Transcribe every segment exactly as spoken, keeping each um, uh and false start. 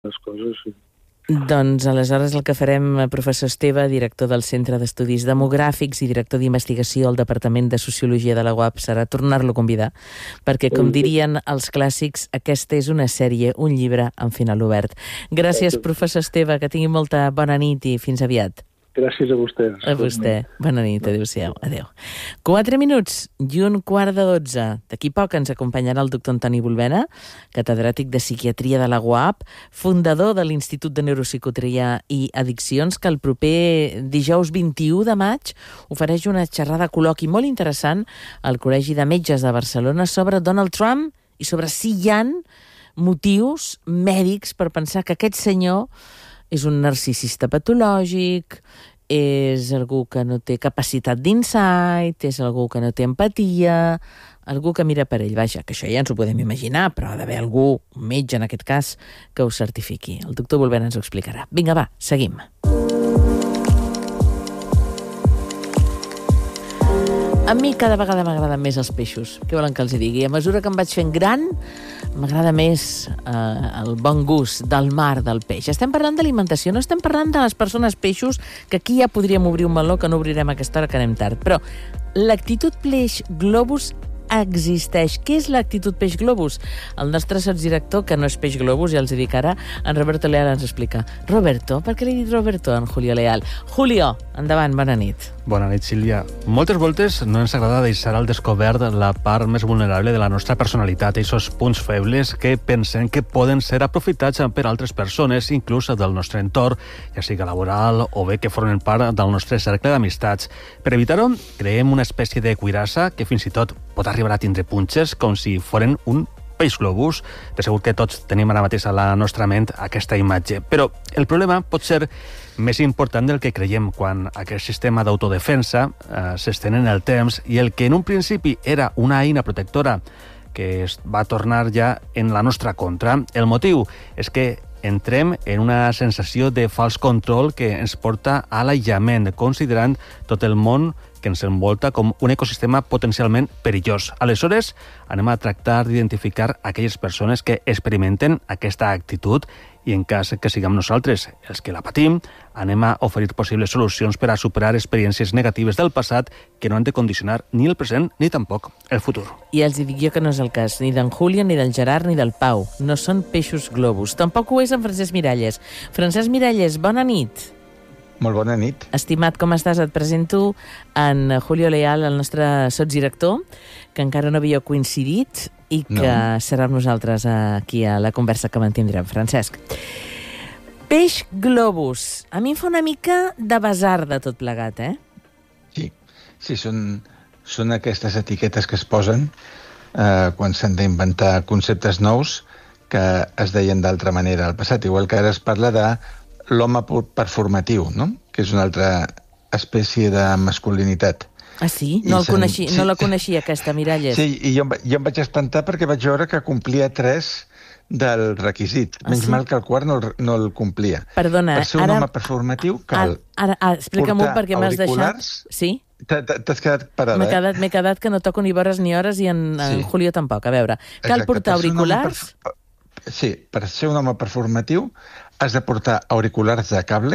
les coses. Sí. Doncs aleshores el que farem, professor Esteve, director del Centre d'Estudis Demogràfics i director d'investigació al Departament de Sociologia de la U A P, serà tornar-lo a convidar, perquè, com dirien els clàssics, aquesta és una sèrie, un llibre amb final obert. Gràcies, professor Esteve, que tingui molta bona nit i fins aviat. Gràcies a vostès. A vostè. Bona nit, adéu-siau. Adéu. Quatre minuts i un quart de dotze. D'aquí poc ens acompanyarà el doctor Antoni Bulbena, catedràtic de Psiquiatria de la U A P, fundador de l'Institut de Neuropsiquiatria i Addiccions, que el proper dijous vint-i-u de maig ofereix una xerrada col·loqui molt interessant al Col·legi de Metges de Barcelona sobre Donald Trump i sobre si hi ha motius mèdics per pensar que aquest senyor és un narcisista patològic, és algú que no té capacitat d'insight, és algú que no té empatia, algú que mira per ell. Vaja, que això ja ens ho podem imaginar, però ha d'haver algú, un metge en aquest cas, que ho certifiqui. El doctor Bulbena ens ho explicarà. Vinga, va, seguim. A mi cada vegada m'agraden més els peixos. Què volen que els hi digui? A mesura que em vaig fent gran, m'agrada més eh, el bon gust del mar, del peix. Estem parlant d'alimentació, no estem parlant de les persones peixos, que aquí ja podríem obrir un meló que no obrirem a aquesta hora, que anem tard. Però l'actitud peix globus existeix. Què és l'actitud peix globus? El nostre sotsdirector, que no és peix globus, ja els dic ara, en Roberto Leal ens explica. Roberto? Per què li he dit Roberto en Julio Leal? Julio, endavant, bona nit. Bona nit, Sílvia. Moltes voltes no ens agrada deixar al descobert la part més vulnerable de la nostra personalitat, aquests punts febles que pensem que poden ser aprofitats per altres persones, inclús del nostre entorn, ja sigui laboral o bé que formen part del nostre cercle d'amistats. Per evitar-ho, creem una espècie de cuirassa que fins i tot pot arribar a tindre punxes com si foren un peix globus. De segur que tots tenim ara mateix a la nostra ment aquesta imatge. Però el problema pot ser més important del que creiem quan aquest sistema d'autodefensa eh, s'estén en el temps i el que en un principi era una eina protectora que es va tornar ja en la nostra contra. El motiu és que entrem en una sensació de fals control que ens porta a l'aïllament, considerant tot el món que ens envolta com un ecosistema potencialment perillós. Aleshores, anem a tractar d'identificar aquelles persones que experimenten aquesta actitud i en cas que siguem nosaltres els que la patim, anem a oferir possibles solucions per a superar experiències negatives del passat que no han de condicionar ni el present ni tampoc el futur. I els dic jo que no és el cas ni d'en Julio, ni del Gerard, ni del Pau. No són peixos globus. Tampoc ho és en Francesc Miralles. Francesc Miralles, bona nit. Molt bona nit. Estimat, com estàs? Et presento en Julio Leal, el nostre sotsdirector, que encara no havíeu coincidit i que no. serà amb nosaltres aquí a la conversa que mantindrem. Francesc. Peix globus. A mi em fa una mica de basar de tot plegat, eh? Sí, sí són, són aquestes etiquetes que es posen eh, quan s'han d'inventar conceptes nous que es deien d'altra manera al passat. Igual que ara es parla de l'home performatiu, no? Que és una altra espècie de masculinitat. Ah, sí? No, el coneixi, sí. no la coneixia, aquesta, Miralles. Sí, i jo, jo em vaig espantar perquè vaig veure que complia tres del requisit. Ah, Menys sí? mal que el quart no el, no el complia. Perdona, per ser un ara... home performatiu cal ara, ara, explica-m'ho perquè m'has deixat... Sí? T'has quedat parada, M'he quedat, m'he quedat que no toco ni vores ni hores i en, sí. en Julio tampoc. A veure, cal Exacte. portar auriculars... Per... Sí, per ser un home performatiu has de portar auriculars de cable,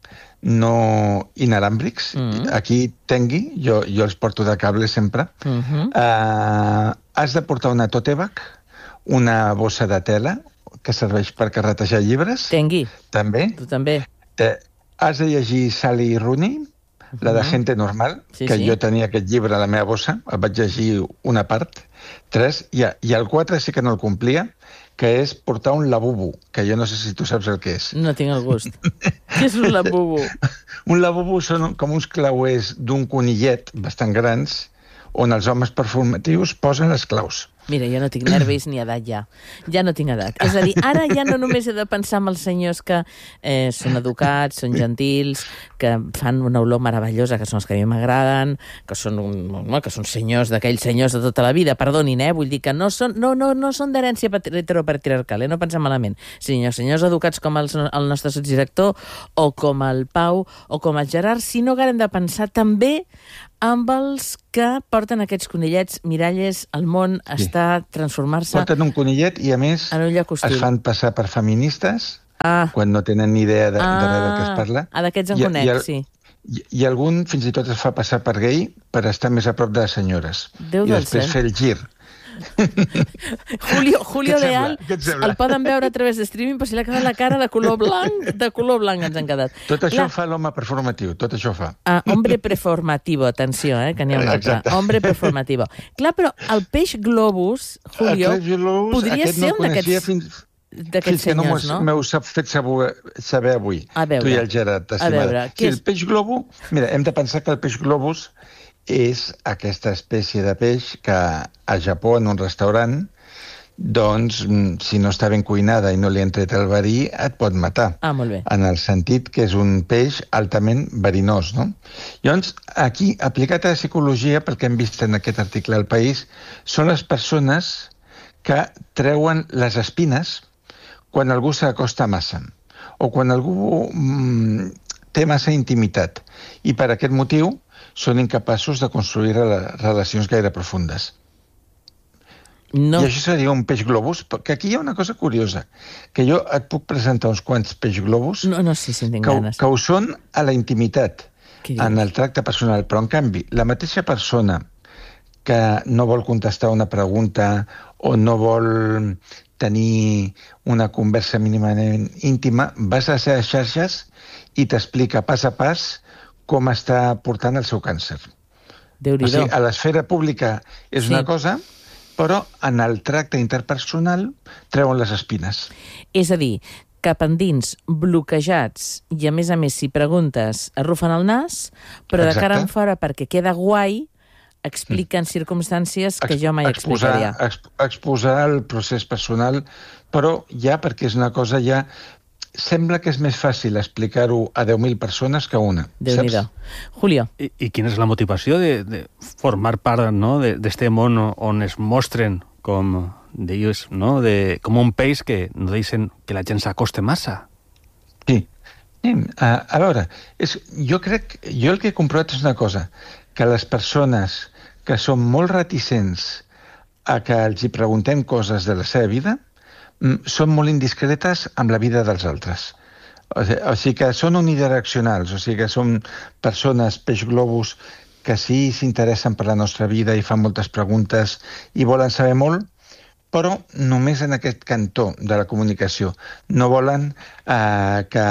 no inalàmbrics. Mm-hmm. Aquí tengui, jo, jo els porto de cable sempre. Mm-hmm. Uh, has de portar una tote bag, una bossa de tela, que serveix per carretejar llibres. Tengui. També. Tu també. Uh, has de llegir Sally Rooney, mm-hmm. la de Gente Normal, sí, que sí. jo tenia aquest llibre a la meva bossa, el vaig llegir una part, tres, i, i el quatre sí que no el complia, que és portar un labubu, que jo no sé si tu saps el que és. No tinc el gust. Què és un labubu? Un labubu són com uns clauers d'un conillet bastant grans on els homes performatius posen les claus. Mira, jo no tinc nervis ni edat ja. Ja no tinc edat. És a dir, ara ja no només he de pensar en els senyors que eh, són educats, són gentils, que fan una olor meravellosa, que són els que a mi m'agraden, que són un, que són senyors d'aquells senyors de tota la vida, perdonin, eh? Vull dir que no són, no, no, no són d'herència heteropatriarcal, eh? No pensem malament. Senyors, senyors educats com el, el nostre sotsdirector, o com el Pau, o com el Gerard, sinó que hem de pensar també amb els que porten aquests conillets. Miralles, el món sí. està transformar-se... Porten un conillet i, a més, es fan passar per feministes ah. quan no tenen ni idea de, ah. de res del que es parla. Ah, d'aquests en conec, el, sí. I, I algun fins i tot es fa passar per gay per estar més a prop de les senyores. Déu I després fer el gir. Julio, Julio Deal el poden veure a través de streaming, però si l'ha quedat la cara de color blanc, de color blanc ens han quedat. Tot això Clar. fa l'home performatiu, tot això fa. Ah, hombre performativo, atenció, eh, que n'hi ha un altre. Exacte. Hombre performativo. Clar, però el peix globus, Julio, globus, podria ser no un d'aquests fins... d'aquests senyors, no? M'heu fet saber, saber avui, tu i el Gerard, estimada. Sí, el peix globus, mira, hem de pensar que el peix globus és aquesta espècie de peix que a Japó, en un restaurant, doncs, si no està ben cuinada i no li han tret el verí, et pot matar. Ah, molt bé. En el sentit que és un peix altament verinós, no? Llavors, aquí, aplicat a la psicologia, pel que hem vist en aquest article al País, són les persones que treuen les espines quan algú s'acosta massa, o quan algú mm, té massa intimitat, i per aquest motiu són incapaços de construir relacions gaire profundes. No. I això seria un peix globus, que aquí hi ha una cosa curiosa, que jo et puc presentar uns quants peix globus no, no sé si en tinc que, ganes. que ho són a la intimitat, en el tracte personal, però en canvi, la mateixa persona que no vol contestar una pregunta o no vol tenir una conversa mínimament íntima, vas a les seves xarxes i t'explica pas a pas com està portant el seu càncer. Déu-n'hi-do. O sigui, a l'esfera pública és sí. una cosa, però en el tracte interpersonal treuen les espines. És a dir, cap endins, bloquejats, i a més a més, si preguntes, arrufen el nas, però Exacte. de cara en fora, perquè queda guai, expliquen circumstàncies que jo mai exposar, explicaria. Exp exposar el procés personal, però ja perquè és una cosa ja... Sembla que és més fàcil explicar-ho a deu mil persones que a una. Déu-n'hi-do. Julio. I, I quina és la motivació de, de formar part no, d'este món on es mostren com, deies, no, de, com un peix que no deixen que la gent s'acoste massa? Sí. sí. A, a veure, és, jo crec... Jo el que he comprovat és una cosa, que les persones que són molt reticents a que els hi preguntem coses de la seva vida són molt indiscretes amb la vida dels altres. O sigui, o sigui que són unidireccionals, o sigui que són persones, peix globus, que sí s'interessen per la nostra vida i fan moltes preguntes i volen saber molt, però només en aquest cantó de la comunicació. No volen eh, que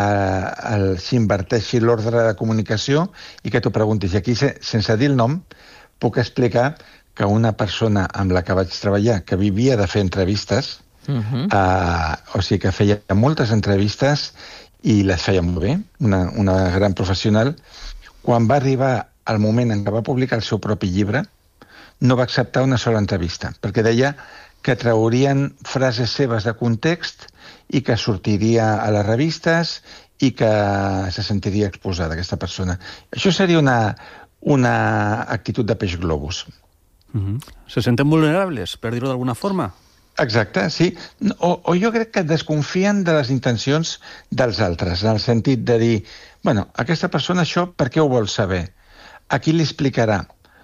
s'inverteixi l'ordre de comunicació i que t'ho preguntis. I aquí, sense dir el nom, puc explicar que una persona amb la que vaig treballar, que vivia de fer entrevistes, Uh-huh. uh, o sigui que feia moltes entrevistes i les feia molt bé, una, una gran professional. Quan va arribar el moment en què va publicar el seu propi llibre, no va acceptar una sola entrevista, perquè deia que traurien frases seves de context i que sortiria a les revistes i que se sentiria exposada aquesta persona. Això seria una, una actitud de peix globus. Uh-huh. Se senten vulnerables, per dir-ho d'alguna forma? Exacte, sí. O, o jo crec que desconfien de les intencions dels altres, en el sentit de dir, bueno, aquesta persona això per què ho vol saber? A qui li explicarà?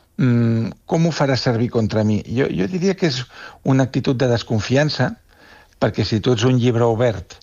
Mm, com ho farà servir contra mi? Jo, jo diria que és una actitud de desconfiança, perquè si tu ets un llibre obert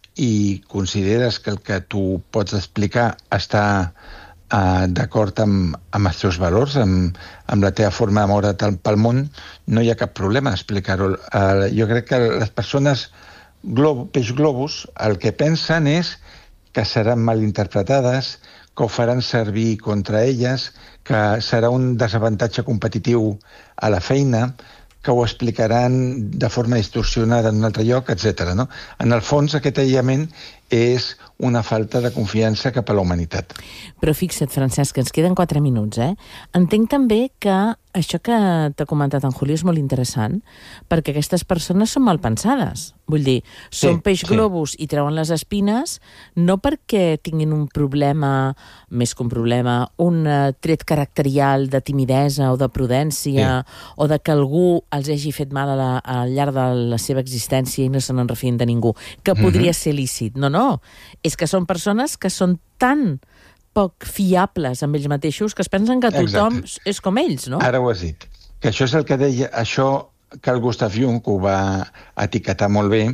i consideres que el que tu pots explicar està Uh, d'acord amb, amb els teus valors, amb, amb la teva forma de moure't pel món, no hi ha cap problema a explicar-ho. Uh, jo crec que les persones glob, peix globus el que pensen és que seran mal interpretades, que ho faran servir contra elles, que serà un desavantatge competitiu a la feina, que ho explicaran de forma distorsionada en un altre lloc, etcètera. No? En el fons, aquest aïllament és una falta de confiança cap a la humanitat. Però fixa't, Francesc, que ens queden quatre minuts, eh? Entenc també que això que t'ha comentat en Julio és molt interessant, perquè aquestes persones són mal pensades. Vull dir, són sí, peix globus sí. i treuen les espines, no perquè tinguin un problema, més que un problema, un tret caracterial de timidesa o de prudència, sí. o de que algú els hagi fet mal a la, al llarg de la seva existència i no se n'en refien de ningú, que podria mm-hmm. ser lícit. No, no, és que són persones que són tan poc fiables amb ells mateixos que es pensen que tothom Exacte. és com ells, no? Ara ho has dit. Que això és el que deia, això que el Gustav Jung, que ho va etiquetar molt bé,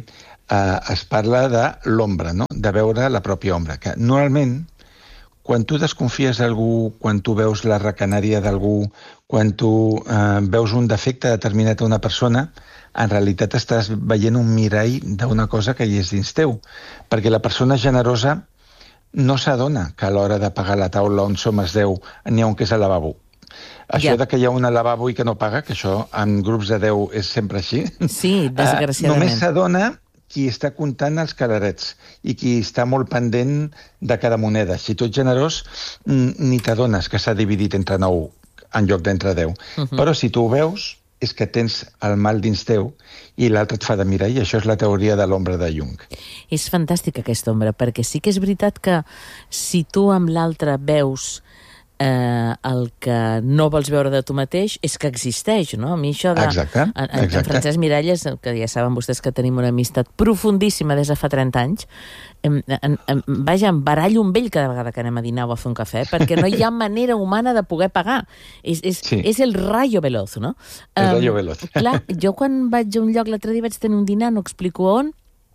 eh, es parla de l'ombra, no? De veure la pròpia ombra, que normalment quan tu desconfies d'algú, quan tu veus la recanària d'algú, quan tu eh, veus un defecte determinat a una persona, en realitat estàs veient un mirall d'una cosa que hi és dins teu. Perquè la persona generosa no s'adona que a l'hora de pagar la taula on som els deu n'hi ha un que és al lavabo. Això Ja. de que hi ha un al lavabo i que no paga, que això en grups de deu és sempre així, Sí, eh, desgraciadament. només s'adona qui està comptant els calarets i qui està molt pendent de cada moneda. Si tu ets generós, mm, ni t'adones que s'ha dividit entre nou en lloc d'entre deu. Uh-huh. Però si tu ho veus, és que tens el mal dins teu i l'altre et fa de mirar, i això és la teoria de l'ombra de Jung. És fantàstica aquesta ombra, perquè sí que és veritat que si tu amb l'altre veus eh, el que no vols veure de tu mateix, és que existeix, no? A mi això de... Exacte, En, en, en exacte. Francesc Miralles, que ja saben vostès que tenim una amistat profundíssima des de fa trenta anys, em, em, em, vaja, em barallo amb ell cada vegada que anem a dinar o a fer un cafè, perquè no hi ha manera humana de poder pagar. És, és, Sí. és el rayo veloz, no? El Em, rayo veloz. Clar, jo quan vaig a un lloc, l'altre dia vaig tenir un dinar, no explico on,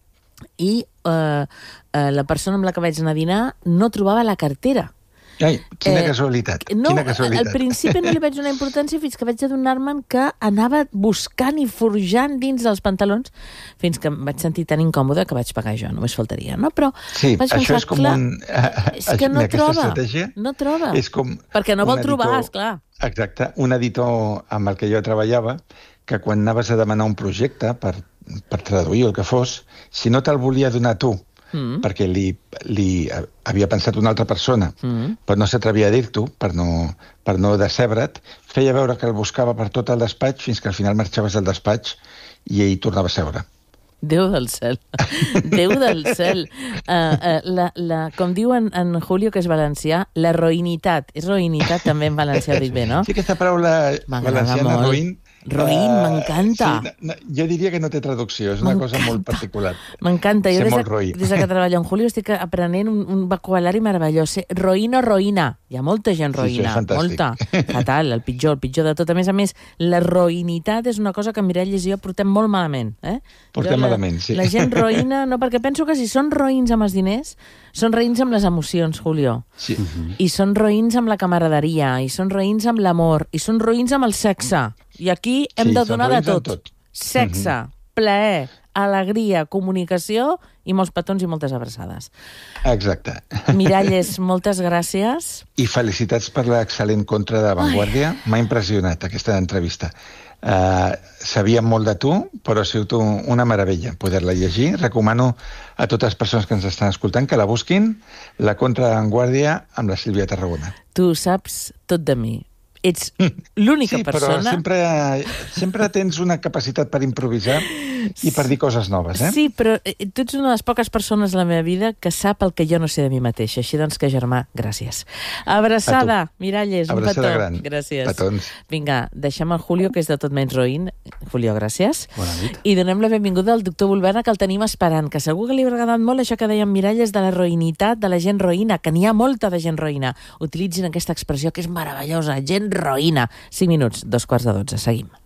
i eh, eh, la persona amb la que vaig anar a dinar no trobava la cartera. Ai, quina Eh, casualitat, No, quina casualitat. al principi no li vaig donar importància fins que vaig adonar-me'n que anava buscant i forjant dins dels pantalons fins que em vaig sentir tan incòmode que vaig pagar jo, només faltaria, no? Però Sí, vaig això pensar, és com clar, un... és que no aquesta troba, estratègia no troba, és com perquè no vol un trobar, editor- esclar. Exacte, un editor amb el que jo treballava, que quan anaves a demanar un projecte per, per traduir el que fos, si no te'l volia donar tu, Mm. perquè li, li havia pensat una altra persona, Mm. però no s'atrevia a dir-t'ho, per no, per no decebre't, feia veure que el buscava per tot el despatx fins que al final marxaves del despatx i ell tornava a seure. Déu del cel, Déu del cel. Uh, uh, la, la, com diu en, en Julio, que és valencià, la roïnitat. És roïnitat també en valencià, ho dic bé, no? Sí, aquesta paraula M'agrada valenciana, molt. roïn... Roïn, eh, m'encanta. Sí, no, jo diria que no té traducció, és una cosa molt particular. M'encanta. Jo Ser des molt de, roí. des de que treballo amb Julio estic aprenent un, un vocabulari meravellós. Ser roïna o roïna. Hi ha molta gent Sí, això és roïna. fantàstic. Molta. Fatal, el pitjor, el pitjor de tot. A més a més, la roïnitat és una cosa que Miralles i jo portem molt malament. Eh? Portem Jo la, malament, sí. La gent roïna, no, perquè penso que si són roïns amb els diners, són roïns amb les emocions, Julio. Sí. I són roïns amb la camaraderia, i són roïns amb l'amor, i són roïns amb el sexe. I aquí hem Sí, de són donar de roïns en tot. tot. Sexe, plaer, alegria, comunicació i molts petons i moltes abraçades. Exacte. Miralles, moltes gràcies. I felicitats per l'excel·lent contra de Vanguardia. M'ha impressionat aquesta entrevista. Uh, sabíem molt de tu, però ha sigut una meravella poder-la llegir. Recomano a totes les persones que ens estan escoltant que la busquin, la contra de Vanguardia amb la Sílvia Tarragona. Tu saps tot de mi. Ets l'única Sí, però persona... sempre, sempre tens una capacitat per improvisar i per dir coses noves, eh? Sí, però eh, tu ets una de les poques persones a la meva vida que sap el que jo no sé de mi mateixa. Així doncs que, germà, gràcies. Abraçada, Miralles, un Abraçada petó. gran. Gràcies. Petons. Vinga, deixem el Julio, que és de tot menys roïn. Julio, gràcies. Bona nit. I donem la benvinguda al doctor Bulbena, que el tenim esperant, que segur que li ha agradat molt això que deien Miralles de la roïnitat, de la gent roïna, que n'hi ha molta de gent roïna. Utilitzin aquesta expressió que és meravellosa, gent roïna. cinc minuts, dos quarts de dotze. Seguim.